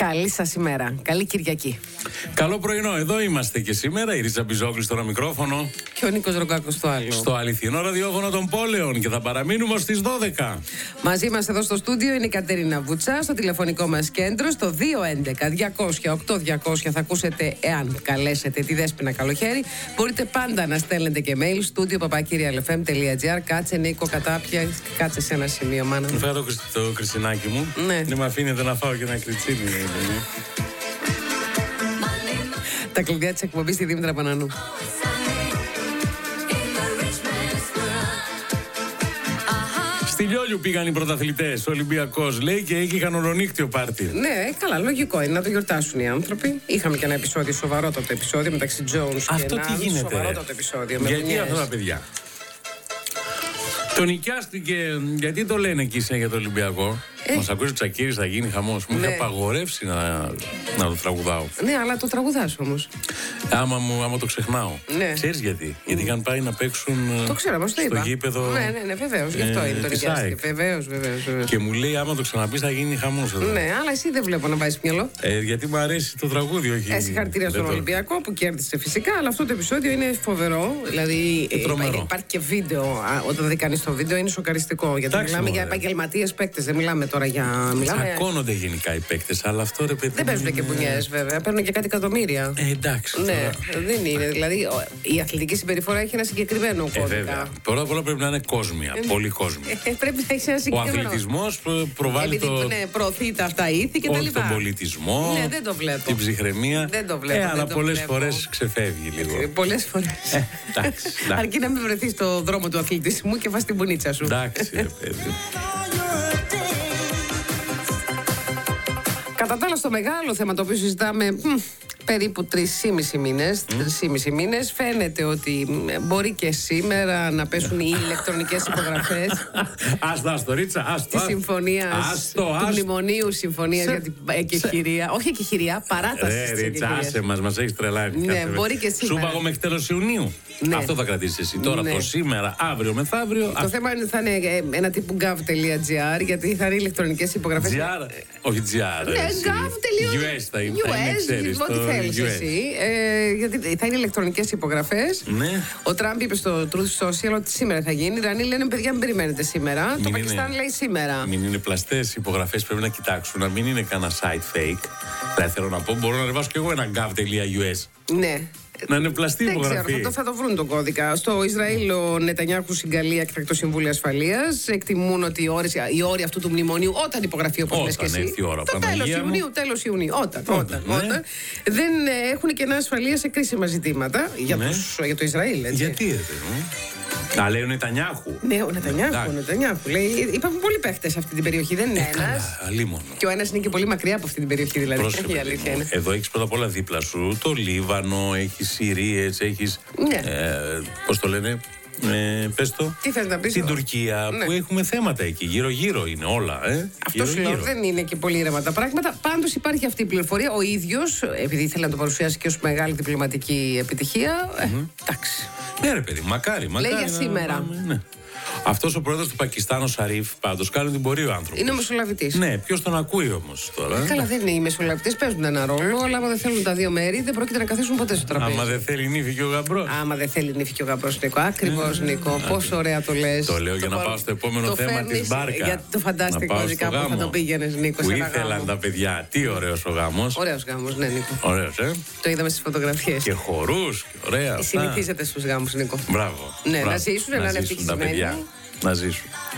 Καλή σας ημέρα. Καλή Κυριακή. Καλό πρωινό. Εδώ είμαστε και σήμερα. Η Ρίτσα Μπιζόγλου στο μικρόφωνο. Και ο Νίκος Ρογκάκος στο άλλο. Στο αληθινό ραδιόφωνο των πόλεων. Και θα παραμείνουμε στις 12. Μαζί μας εδώ στο στούντιο είναι η Κατερίνα Βουτσά. Στο τηλεφωνικό μας κέντρο στο 211-200-8200 θα ακούσετε, εάν καλέσετε, τη Δέσποινα Καλοχέρη. Μπορείτε πάντα να στέλνετε και mail studio@realfm.gr. Κάτσε Νίκο, κατάπια. Κάτσε σε ένα σημείο, μάνα. Μου φέρα το κρισινάκι μου. Ναι. Δεν με αφήνετε να φάω και ένα κριτσίνι. Τα κλειδιά της εκπομπής στη Δήμητρα Πανανού. Στη Λιόλιου πήγαν οι πρωταθλητές. Ο Ολυμπιακός λέει και εκεί είχαν ολονύκτιο πάρτι. Ναι, καλά, λογικό είναι να το γιορτάσουν οι άνθρωποι. Είχαμε και ένα επεισόδιο, σοβαρότατο επεισόδιο μεταξύ Jones και αυτό τι γίνεται. Σοβαρότατο επεισόδιο. Γιατί αυτά τα παιδιά. Το νοικιάστηκε, γιατί το λένε εκεί για το Ολυμπιακό. Μας ακούσει ο Τσακίρης, θα γίνει χαμός. Μου είχε απαγορεύσει να το τραγουδάω. Ναι, αλλά το τραγουδάς όμως. Άμα το ξεχνάω. Ναι. Ξέρεις γιατί? Γιατί είχαν πάει να παίξουν το ξέρω, το στο είπα. γήπεδο. Ναι, βεβαίως. Γι' αυτό είναι το νοικιάστηκε. Βεβαίως. Και μου λέει, άμα το ξαναπείς, θα γίνει χαμός εδώ. Ναι, αλλά εσύ δεν βλέπω να βάζεις μυαλό. Γιατί μου αρέσει το τραγούδι, όχι. Συγχαρητήρια στον Ολυμπιακό που κέρδισε φυσικά, αλλά αυτό το επεισόδιο είναι φοβερό. Δηλαδή υπάρχει και βίντεο. Όταν δει κανείς το βίντεο είναι σοκαριστικό. Γιατί μιλάμε για επαγγελματίες παίκτες, δεν μιλάμε τώρα για. Τσακώνονται γενικά οι παίκτες, αλλά αυτό ρε παιδί. Δεν παίζουν και μπουνιές βέβαια, παίρνουν και κάτι εκατομμύρια. Εντάξει. Ναι, δεν είναι. Δηλαδή η αθλητική συμπεριφορά έχει ένα συγκεκριμένο κώδικα. Πρώτα απ' όλα πρέπει να είναι κόσμια, πολύ κόσμια. Πρέπει να έχει ένα συγκεκριμένο. Ο αθλητισμός προβάλλει προωθεί τα αυτά ήθη και τα λοιπά. Τον πολιτισμό, ναι, δεν το βλέπω. την ψυχραιμία. Δεν το βλέπω. Αλλά πολλές φορές ξεφεύγει λίγο. Πολλές φορές. Αρκεί να μην βρεθεί στο δρόμο του αθλητισμού και φας την μπουνίτσα σου. Εντάξει, ρε παιδί. Κατά τα άλλα, στο μεγάλο θέμα το οποίο συζητάμε περίπου 3,5 μήνες, φαίνεται ότι μπορεί και σήμερα να πέσουν οι ηλεκτρονικές υπογραφές. Άστο, Ρίτσα, τη συμφωνία του μνημονίου συμφωνίας για την εκεχηρία. Όχι εκεχηρία, παράταση της Ρίτσα, άσε μας έχεις τρελάνει. Ναι, μπορεί και σήμερα. Σου είπα εγώ μέχρι τέλος Ιουνίου. Ναι. Αυτό θα κρατήσεις εσύ. Τώρα από σήμερα, αύριο, μεθαύριο. Το θέμα είναι ότι θα είναι ένα τύπου gov.gr, γιατί θα είναι ηλεκτρονικές υπογραφές. GR, όχι GR. Ναι, gov.us θα είναι, ξέρεις. Ό,τι θέλεις εσύ. Γιατί θα είναι ηλεκτρονικές υπογραφές. Ναι. Ο Τραμπ είπε στο Truth Social ότι σήμερα θα γίνει. Οι Ιρανοί λένε, παιδιά, μην περιμένετε σήμερα. Το Πακιστάν λέει σήμερα. Μην είναι πλαστές υπογραφές, πρέπει να κοιτάξουν, να μην είναι κανένα site fake. Δεν θέλω να πω, μπορώ να ανεβάσω κι εγώ ένα gov.us. Ναι. Να είναι πλαστή υπογραφή. Δεν ξέρω, θα το βρουν τον κώδικα. Στο Ισραήλ, ο Νετανιάχου συγκαλεί έκτακτο Συμβούλιο Ασφαλείας. Εκτιμούν ότι οι όροι αυτού του μνημονίου, όταν υπογραφεί, όπως λες και εσύ. Το τέλος Ιουνίου. Όταν. Δεν έχουν κενά ασφαλείας σε κρίσιμα ζητήματα για το Ισραήλ. Έτσι. Γιατί, να λέει ο Νετανιάχου. Ναι, ο Νετανιάχου. Λέει, υπάρχουν πολλοί παίχτες σε αυτή την περιοχή, δεν είναι ένας. Και ο ένας είναι και πολύ μακριά από αυτή την περιοχή, δηλαδή. Πρόσεχε, εδώ έχεις πρώτα απ' όλα δίπλα σου το Λίβανο, έχεις Συρίες, έχεις. Πώς το λένε. Πες το. Τι θες να πεις, την Τουρκία, που έχουμε θέματα εκεί. Γύρω-γύρω είναι όλα. Αυτό σου λέω, δεν είναι και πολύ ήρεμα τα πράγματα. Πάντως υπάρχει αυτή η πληροφορία. Ο ίδιος, επειδή ήθελε να το παρουσιάσει και ως μεγάλη διπλωματική επιτυχία. Εντάξει. Ναι, ρε παιδί, μακάρι. Λέει για σήμερα. Αυτός ο πρόεδρος του Πακιστάν, ο Σαρίφ, πάντως κάνει την πορεία ο άνθρωπος. Είναι μεσολαβητής. Ναι, ποιος τον ακούει όμως τώρα. Καλά, δεν είναι οι μεσολαβητές, παίζουν ένα ρόλο, αλλά άμα δεν θέλουν τα δύο μέρη, δεν πρόκειται να καθίσουν ποτέ στο τραπέζι. Άμα δεν θέλει νύφη και ο γαμπρός. Άμα δεν θέλει νύφη και ο γαμπρός, Νίκο. Ακριβώς, Νίκο. Πόσο ωραία το λες. Το λέω για να πάω στο επόμενο θέμα της μπάρκα. Για το φαντάστικο δικά που θα το πήγαινες, Νίκο. Που ήθελαν τα παιδιά. Τι ωραίος ο γάμος. Ωραίος γάμος, ναι, Νίκο. Ωραίος, Το είδαμε στις φωτογραφίες. Και χορούς, και ωραία. Συνηθίζεται στους γάμους, Νίκο. Μπράβο. Ναι, να ζήσουν, να είναι ευτυχισμένοι. Να ζήσουν.